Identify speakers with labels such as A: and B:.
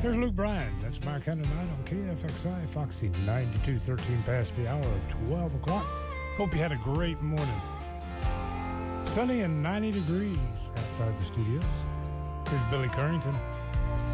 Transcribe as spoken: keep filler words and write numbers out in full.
A: Here's Luke Bryan. That's Mark Henry Night on K F X I, Foxy ninety-two thirteen, past the hour of twelve o'clock. Hope you had a great morning. Sunny and ninety degrees outside the studios. Here's Billy Currington.